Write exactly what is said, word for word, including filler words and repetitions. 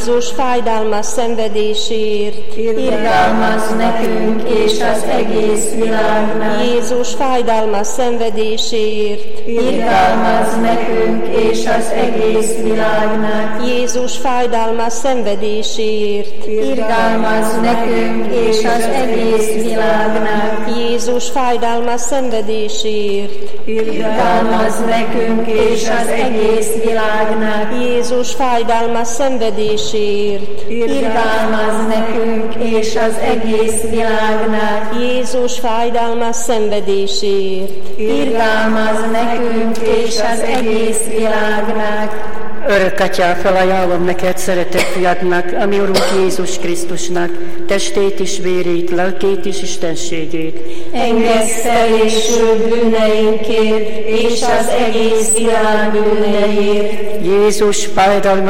Jézus fájdalmas szenvedéséért, irgalmazz nekünk és az egész világnak. Jézus fájdalmas szenvedéséért, irgalmazz nekünk és az egész világnak. Jézus fájdalmas szenvedéséért, irgalmazz nekünk és az egész világnak. Jézus fájdalmas szenvedéséért, irgalmazz nekünk és az egész világnak. Jézus fájdalmas szenvedéséért, irgalmazz nekünk és az egész világnak. Jézus fájdalmas szenvedéséért, irgalmazz nekünk és az egész világnak. Örök Atyám, felajánlom neked szeretett fiadnak, ami Urunk Jézus Krisztusnak, testét is, vérét, lelkét is, istenségét. Engedsz felésül bűneinkért és az egész világ bűneiért. Jézus fájdalmas